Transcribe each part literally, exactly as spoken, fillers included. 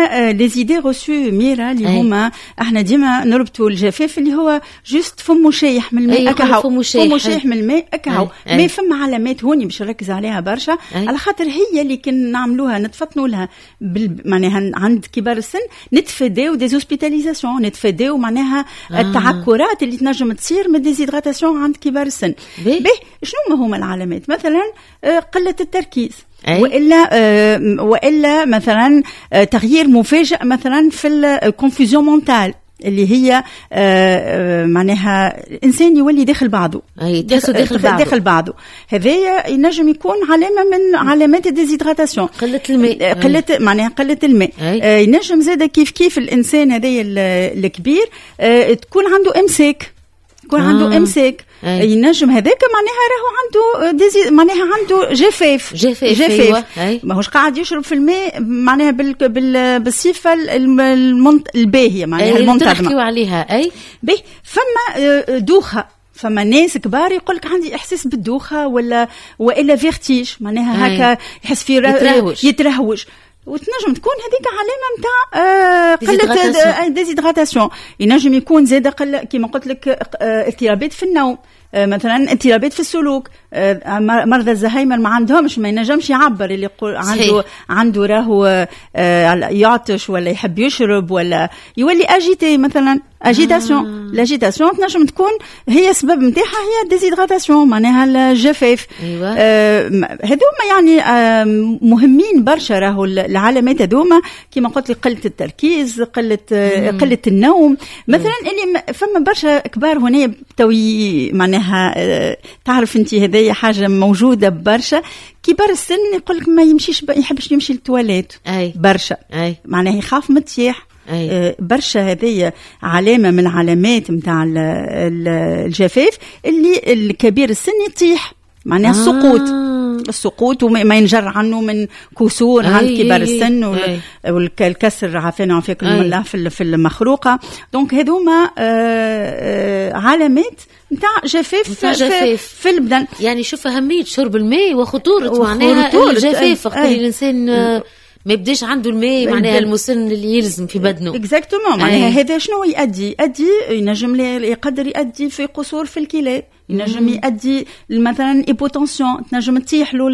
هذوما لي زيدي روسو ميرا اللي هما احنا ديما نربطوا الجفاف اللي هو جوست فمو شايح من الماء اكاهو فمو شايح من الماء اكاهو ما فما علامات هوني باش نركز عليها برشا على خاطر هي اللي كنا نعملوها نتفطنوا لها معناها عند كبار السن نتفاداو دي هوسبيتاليزاسيون نتفاداو معناها آه. التعكرات اللي تنجم تصير من ديزيدراتاسيون عند كبار السن. به شنو هما العلامات؟ مثلا قلة التركيز أي. وإلا آه وإلا مثلا آه تغيير مفاجئ مثلا في الكونفوزيون مونتال اللي هي آه آه معناها الإنسان يولي داخل بعضه داخل, داخل بعضه داخل بعضه هذا ينجم يكون علامة من علامات الديزيدراتاسيون قلة الماء قلة معناها قلة الماء آه ينجم زاده كيف كيف الإنسان هذا الكبير آه تكون عنده إمساك يكون آه. عنده امساك ينجم هذاك معناها راهو عنده ديزي معناها عنده جفاف جفاف, جفاف. ماهوش قاعد يشرب في الماء معناها بال بال بالصفه الباهيه معناها المنتظمه نحكيو عليها. اي به فما دوخه فما ناس كبار يقولك عندي احساس بالدوخه ولا والا فيرتيج معناها هكا يحس في يترهوش, يترهوش. وتنجم تكون هذيك علامه نتاع آه قله ديزيدراتاسيون. ينجم يكون زاده قله كما قلت لك آه اضطرابات في النوم آه مثلا اضطرابات في السلوك آه مرضى الزهايمر ما عندهمش ما ينجمش يعبر اللي يقول عنده عنده راهو آه يعطش ولا يحب يشرب ولا يولي اجيتي مثلا اجيتاسيون آه. لاجيتاسيون تنجم تكون هي السبب نتاعها هي ديزيدراتاسيون معناها الجفاف. ايوه آه هذوما يعني آه مهمين برشا راهو العلامات هذوما كما قلت لك قله التركيز قله آه قله النوم مثلا اللي فما برشا كبار هنا توي معناها آه تعرف انت هذه حاجه موجوده برشا كبار السن يقول لك ما يمشيش يحبش يمشي للتواليت برشا أي. معناها يخاف متيح أي. برشا هذه علامة من علامات متاع الجفاف اللي الكبير السن يطيح معناها السقوط آه. السقوط وما ينجر عنه من كسور عند كبار السن والكسر عافانا عافاكم الله في المخروقة. دونك هذوما علامات نتاع جفاف في, جفاف في البدن. يعني شوف أهمية شرب الماء وخطورة معناها الجفاف وقت الإنسان ما يبداش عنده الماء معناها المسن اللي يلزم في بدنه اكزاكتومون معناها هذا شنو يؤدي يؤدي ينجم يقدر يؤدي في قصور في الكلى ينجم يؤدي مثلا ايبوتنسيون تنجم تطيح له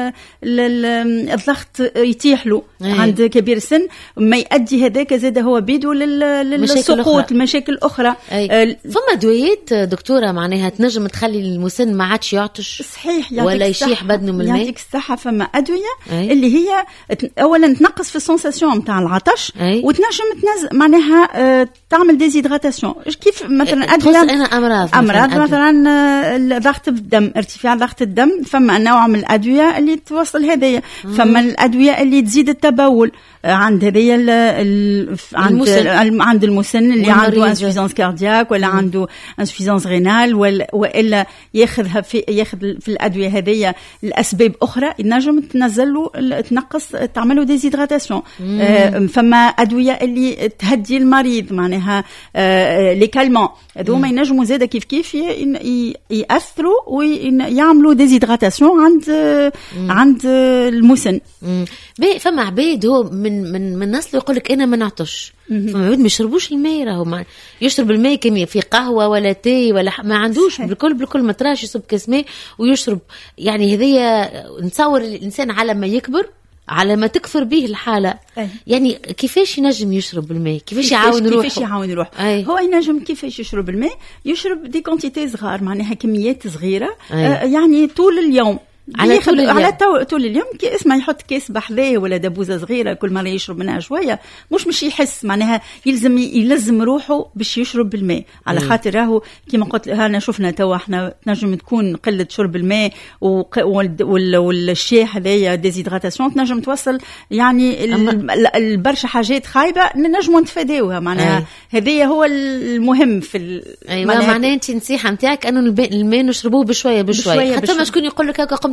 الضغط يطيح له عند كبير السن ما يؤدي هذاك زاد هو بيدو للسقوط المشاكل الاخرى. فما ادويات دكتوره معناها تنجم تخلي المسن ما عادش يعطش صحيح ولا يشيح بدنه من الماء. يعطيك الصحه. فما ادويه أي. اللي هي اولا تنقص في السنساسيون نتاع العطش أي. وتنجم تنزل معناها تعمل ديزيدراتاسيون كيف مثلا ادويه انا امراض امراض مثلا ضغط الدم ارتفاع ضغط الدم فما نوع من الادويه اللي توصل هذايا فما الادويه اللي تزيد التبول عند هذيا عند عند المسن اللي عنده انسفيزانس كاردياك ولا مم. عنده انسفيزانس رينال والا ياخذها في ياخذ في الادويه هذيا الاسباب اخرى ينجم تنزل له تنقص تعمله ديزيدراتاسيون. فما ادويه اللي تهدي المريض معناها لي كالمون هذوما ينجموا زاده كيف كيف ياثروا ويعملوا ديزيدراتاسيون عند مم. عند المسن. بي فما عبيد هو من من من نسل يقول لك انا ما نعطش فما عبيد ما يشربوش الماء راهو يشرب الماء كمية في قهوه ولا تي ولا ما عندوش بالكل بالكل ما تراش يصب كاس ماء ويشرب. يعني هذيا نتصور الانسان على ما يكبر على ما تكفر به الحالة أي. يعني كيفاش ينجم يشرب الماء كيفاش يعاون روحه كيفاش يعاون روحه هو ينجم كيفاش يشرب الماء يشرب دي كونتيتي صغار معناها كميات صغيرة آه يعني طول اليوم على طول اليوم على طول اليوم كي اسمع يحط كيس بحذاه ولا دبوزه صغيره كل مره يشرب منها شويه مش مش يحس معناها يلزم يلزم روحه باش يشرب الماء على خاطر راهو كما قلت انا شفنا توا احنا تنجم تكون قله شرب الماء والشاي هذايا ديزيدراتاسيون تنجم توصل يعني البرشا حاجات خايبه نجموا نتفاداوها معناها هذايا هو المهم في ايوه معناها انت نصيحه نتاعك انه الماء نشربوه بشويه بشويه حتى ما شكون يقول لك هكا قمت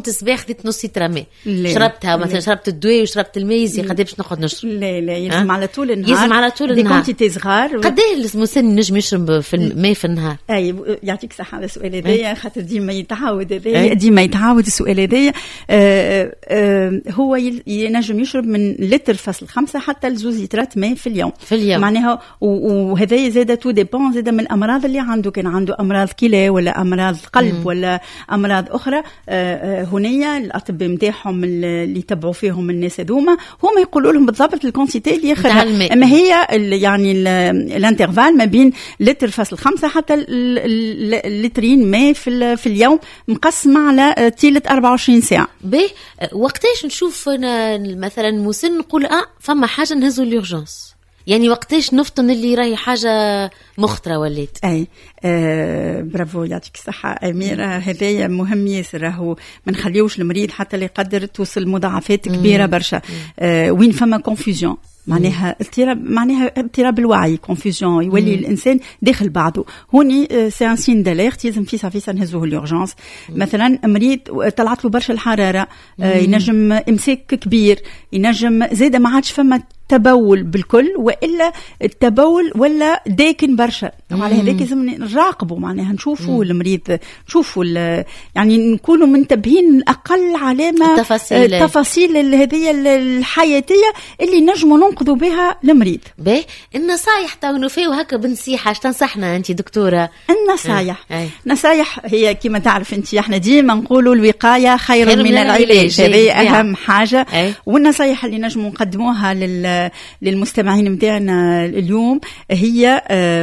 قمت الصباح خديت نص لتر ماء شربتها مثلا شربت الدواء وشربت الميزي قد باش نقعد نشرب؟ لا لا يلزم على طول النهار، يلزم على طول النهار. دي كنتي صغار قد ايه المسن نجم يشرب في الماء في النهار؟ اي يعطيك صحه على السؤال هذايا خاطر ديما يتعاود هذايا ديما يتعاود السؤال هذايا. آه آه هو ينجم يشرب من لتر فاصل خمسة حتى لزوز لترات ماء في اليوم في اليوم معناها. وهذايا زاده تو ديبون زاده من الامراض اللي عنده، كان عنده امراض كلى ولا امراض قلب مم. ولا امراض اخرى. آه هنيا الاطباء نتاعهم اللي يتبعوا فيهم الناس هذوما هما يقولوا لهم بالضبط الكونسيتي اللي ياخذها، اما هي يعني الانترفال ما بين لتر فاصل خمسة حتى لترين ماء في في اليوم مقسمه على تيلة أربعة وعشرين ساعه. باهي وقتاش نشوف مثلا مسن نقول اه فما حاجه نهزوا ليورجونس، يعني وقتاش نفطن اللي راهي حاجه مخطره وليت؟ اي آه برافو يعطيك الصحه اميره. هذايا مهم ياسر، راهو ما نخليوش المريض حتى اللي يقدر توصل مضاعفات كبيره برشا. آه وين فما كونفوزيون معناها اضطراب، معناها اضطراب الوعي، كونفوزيون، يولي الانسان داخل بعضه. هوني سي ان سين داليرت لازم فيسا فيسا نهزوه لورجونس. مثلا مريض طلعت له برشا الحراره، آه ينجم امساك كبير، ينجم زاده ما عادش فما تبول بالكل، والا التبول ولا داكن برشا. وعلى هذاك لازم نراقبوا معناها نشوفوا المريض، نشوفوا يعني نكونوا منتبهين اقل علامه التفاصيل التفاصيل هذه الحياتيه اللي نجموا ننقذوا بها المريض. باهي النصايح تاع نوفي وهكا بنصيحه اش تنصحنا انت دكتوره؟ النصايح آه. نصايح هي كما تعرف انت احنا ديما نقولوا الوقايه خير, خير من, من العلاج، هذه اهم حاجه. آه. والنصايح اللي نجموا نقدموها لل للمستمعين متاعنا اليوم هي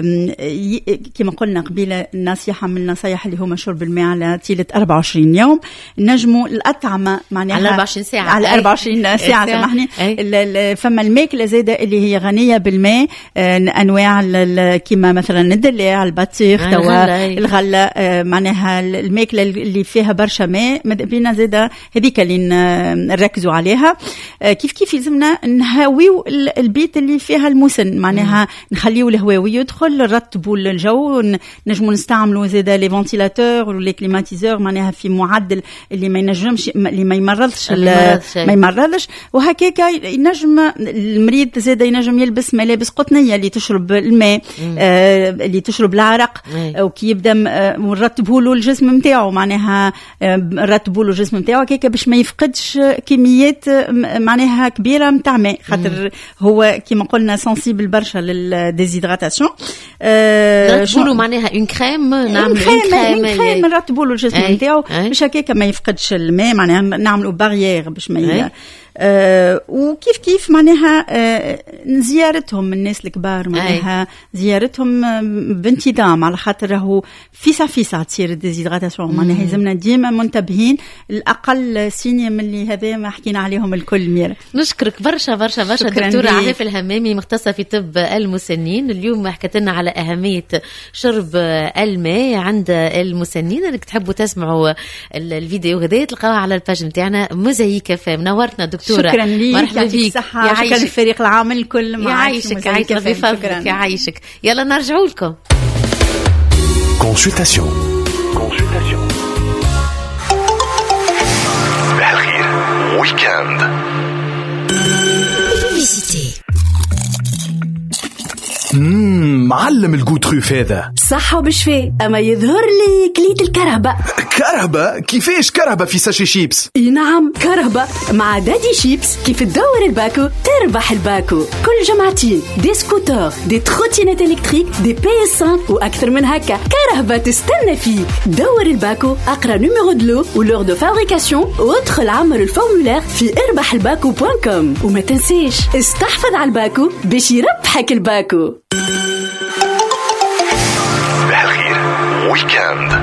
كما قلنا قبيله نصيحه من النصايح اللي هما شرب الماء على طيله أربعة وعشرين يوم، نجموا الاطعمه معناها على أربعة وعشرين ساعه على أربعة وعشرين ساعه سامحني. فما الماكله زاده اللي هي غنيه بالماء، انواع كما مثلا الدلاع، البطيخ، توا الغله، معناها الماكله اللي فيها برشا ماء بينا زاده هذيك اللي نركزوا عليها. كيف كيف لازمنا نهاويو البيت اللي فيها المسن، معناها نخليو الهواوي يدخل، نرتبوا الجو، نجموا نستعملوا زاده لي فونتيلاتور ولي كليماتيزور معناها في معدل اللي ما ينجمش اللي ما يمرضش ما يمرضش. وهكاك ينجم المريض زاده ينجم يلبس ملابس قطنيه اللي تشرب الماء، آه اللي تشرب العرق، آه وكي يبدا آه ونرتبوا له الجسم نتاعو، معناها آه نرتبوا له الجسم نتاعو هكاك باش ما يفقدش كميات معناها كبيره نتاع ماء، خاطر هو كما قلنا سنسيبل برشا للديزيدراتاسيون. نرتبوا له معناها اون كريم، نعمل اون كريم نرتبوا له الجسم نتاعو باش هكاك ما يفقدش الماء، معناها نعملوا باريير باش ما آه وكيف كيف معناها آه زيارتهم من الناس الكبار، معناها زيارتهم بانتظام، على خاطر راهو فيسا فيسا تصير الديزيدراتاسيون، معناها لازمنا ديما منتبهين. الاقل سينيا من اللي هذا ما حكينا عليهم الكل. ميرا نشكرك برشا برشا برشا دكتوره عفاف الهمامي مختصه في طب المسنين. اليوم حكت لنا على اهميه شرب الماء عند المسنين. انك تحبوا تسمعوا الفيديو هذا تلقاوه على الباج نتاعنا موزايك فام. نورتنا دكتوره، شكرا ليك، مرحبا بك، شكرا للفريق العامل الكل. يعيشك يعيشك بفضلك، يعيشك. يلا نرجعوا لكم. Consultation. Consultation. بالخير ويكاند. Publicité. مم معلم الجوتروف هذا صح وبشفاء، اما يظهر لي كليت الكرهبة. كرهبة؟ كيفاش كرهبة في ساشي شيبس؟ اي نعم كرهبة مع دادي شيبس. كيف تدور الباكو تربح الباكو. كل جمعتين دي سكوتر، دي تروتينات الكتريك، دي بي اس خمسة واكثر من هكا. كرهبة تستنى فيك. دور الباكو، اقرا نيميرو دلو ولور دو فابريكاسيون، وادخل عمر الفورمولير في اربح الباكو بوان كوم. وما تنسيش استحفظ على الباكو باش يربحك الباكو. بالخير ويكاند.